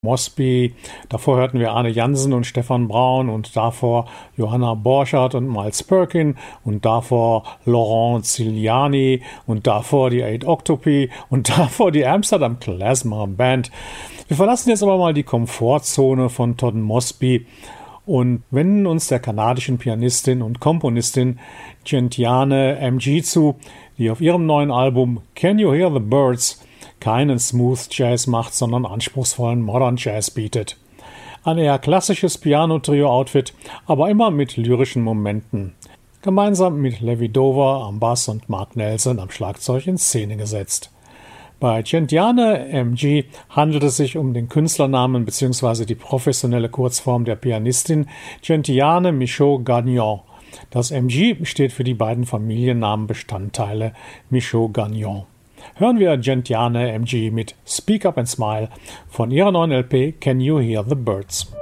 Mosby, davor hörten wir Arne Jansen und Stefan Braun und davor Johanna Borchardt und Miles Perkin und davor Laurent Ziliani und davor die Eight Octopi und davor die Amsterdam Klezmer Band. Wir verlassen jetzt aber mal die Komfortzone von Todd Mosby und wenden uns der kanadischen Pianistin und Komponistin Gentiane MG zu, die auf ihrem neuen Album Can You Hear the Birds keinen Smooth Jazz macht, sondern anspruchsvollen Modern Jazz bietet. Ein eher klassisches Piano-Trio-Outfit, aber immer mit lyrischen Momenten. Gemeinsam mit Levi Dover am Bass und Mark Nelson am Schlagzeug in Szene gesetzt. Bei Gentiane MG handelt es sich um den Künstlernamen bzw. die professionelle Kurzform der Pianistin Gentiane Michaud-Gagnon. Das MG steht für die beiden Familiennamenbestandteile Michaud-Gagnon. Hören wir Gentiane MG mit Speak Up and Smile von ihrer neuen LP Can You Hear the Birds?